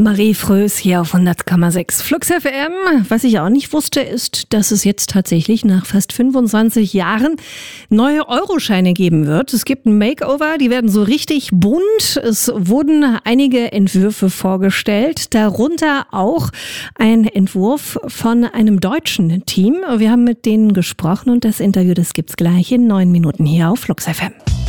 Marie Frös hier auf 100,6 Flux FM. Was ich auch nicht wusste, ist, dass es jetzt tatsächlich nach fast 25 Jahren neue Euroscheine geben wird. Es gibt ein Makeover, die werden so richtig bunt. Es wurden einige Entwürfe vorgestellt, darunter auch ein Entwurf von einem deutschen Team. Wir haben mit denen gesprochen und das Interview, das gibt's gleich in 9 Minuten hier auf Flux FM.